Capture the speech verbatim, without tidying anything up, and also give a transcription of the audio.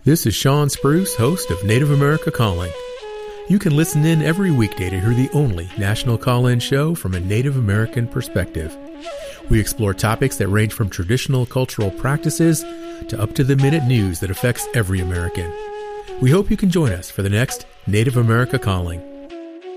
This is Sean Spruce, host of Native America Calling. You can listen in every weekday to hear the only national call-in show from a Native American perspective. We explore topics that range from traditional cultural practices to up-to-the-minute news that affects every American. We hope you can join us for the next Native America Calling.